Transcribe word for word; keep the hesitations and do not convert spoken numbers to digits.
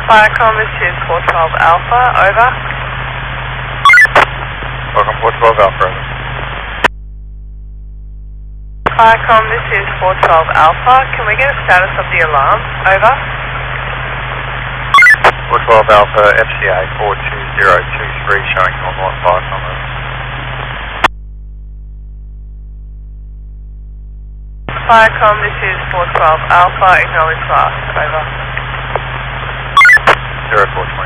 Firecom, this is four twelve Alpha, over. Welcome, four twelve Alpha, over. Firecom, this is four twelve Alpha. Can we get a status of the alarm? Over. four twelve Alpha, F C A four two zero two three, showing normal on Firecom, over. Firecom, this is four twelve Alpha, acknowledge last, over. zero four two